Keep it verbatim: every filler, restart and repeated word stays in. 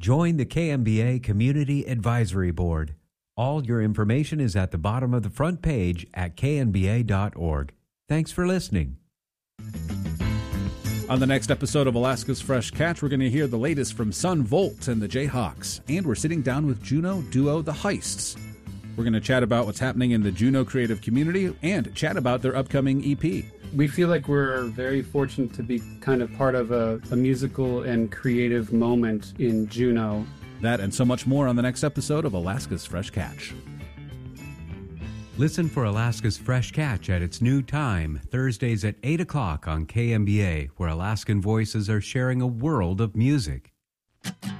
Join the K M B A Community Advisory Board. All your information is at the bottom of the front page at k n b a dot org. Thanks for listening. On the next episode of Alaska's Fresh Catch, we're going to hear the latest from Son Volt and the Jayhawks. And we're sitting down with Juneau duo The Heists. We're going to chat about what's happening in the Juneau creative community and chat about their upcoming E P. We feel like we're very fortunate to be kind of part of a, a musical and creative moment in Juneau. That and so much more on the next episode of Alaska's Fresh Catch. Listen for Alaska's Fresh Catch at its new time, Thursdays at eight o'clock on K M B A, where Alaskan voices are sharing a world of music.